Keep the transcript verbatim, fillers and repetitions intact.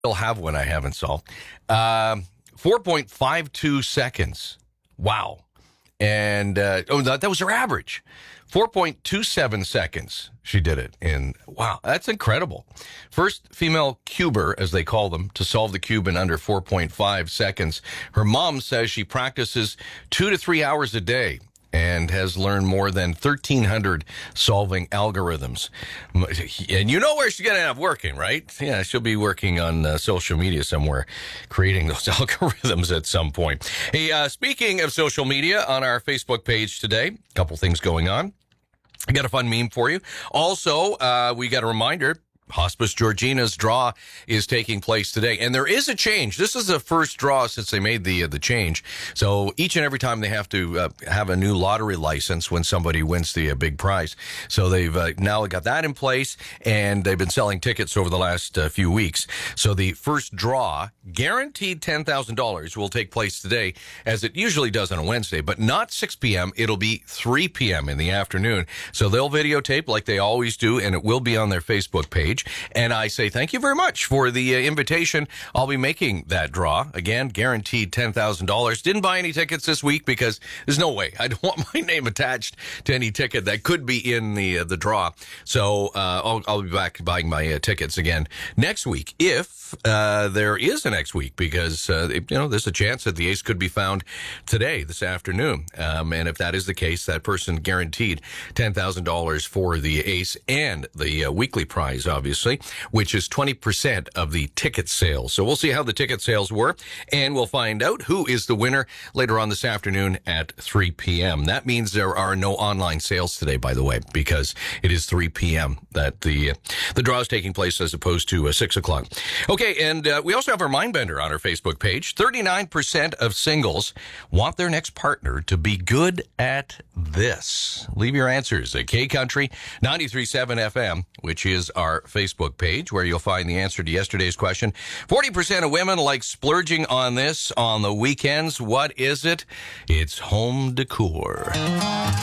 still have one I haven't solved. Um, four point five two seconds. Wow. And, uh, oh, that, that was her average. four point two seven seconds she did it in. Wow, that's incredible. First female cuber, as they call them, to solve the cube in under four point five seconds. Her mom says she practices two to three hours a day and has learned more than thirteen hundred solving algorithms. And you know where she's going to end up working, right? Yeah, she'll be working on uh, social media somewhere, creating those algorithms at some point. Hey, uh, speaking of social media, on our Facebook page today, a couple things going on. I got a fun meme for you. Also, uh, we got a reminder. Hospice Georgina's draw is taking place today, and there is a change. This is the first draw since they made the uh, the change. So each and every time they have to uh, have a new lottery license when somebody wins the uh, big prize. So they've uh, now got that in place, and they've been selling tickets over the last uh, few weeks. So the first draw, guaranteed ten thousand dollars, will take place today, as it usually does on a Wednesday, but not six p.m. It'll be three p.m. in the afternoon. So they'll videotape like they always do, and it will be on their Facebook page. And I say thank you very much for the uh, invitation. I'll be making that draw. Again, guaranteed ten thousand dollars. Didn't buy any tickets this week because there's no way. I don't want my name attached to any ticket that could be in the uh, the draw. So uh, I'll, I'll be back buying my uh, tickets again next week, if uh, there is a next week, because uh, you know there's a chance that the ace could be found today, this afternoon. Um, and if that is the case, that person guaranteed ten thousand dollars for the ace and the uh, weekly prize, obviously. Which is twenty percent of the ticket sales. So we'll see how the ticket sales were, and we'll find out who is the winner later on this afternoon at three p.m. That means there are no online sales today, by the way, because it is three p.m. that the the draw is taking place as opposed to uh, six o'clock. Okay, and uh, we also have our Mindbender on our Facebook page. thirty-nine percent of singles want their next partner to be good at this. Leave your answers at K Country ninety-three point seven F M, which is our Facebook page, where you'll find the answer to yesterday's question. forty percent of women like splurging on this on the weekends. What is it? It's home decor.